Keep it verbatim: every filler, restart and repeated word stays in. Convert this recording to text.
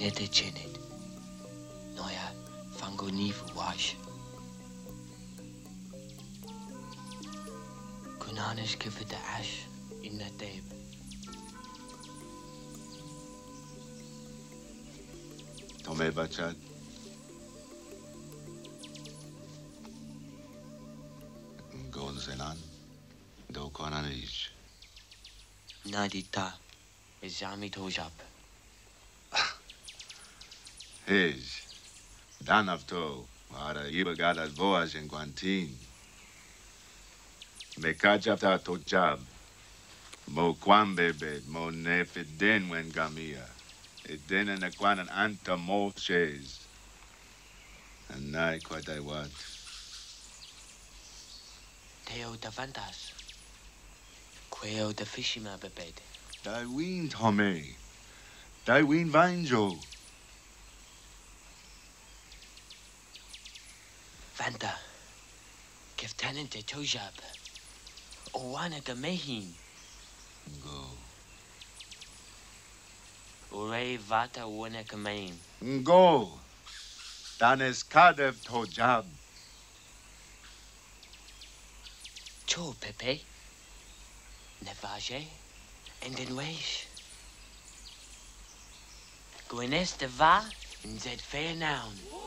Nede Janet. Noia fango nivu wash. Kunanis give the ash in the tape. Tome bachad. Gon zenan. Do konanish. Nadita. Izami tojab. Hej. Danavto. Ara ibagadas voas en Guantin. Me kajapta tojab. Mo kwambebe. Mo nefiden wen gamia. Eden en akwanan anta mo shes. And nai kwatai wat. Teo da fantas. Queo da fishima bebede. Dai ween Tome. Dai ween Vanjo. Vanta. Keftanen te tojab. Owana gamehin. Go. Ure vata wana kamain. Go. Danes kadev tojab. Cho Pepe. Nevaje. En den wees. Gwenes de va. En zet fair noun.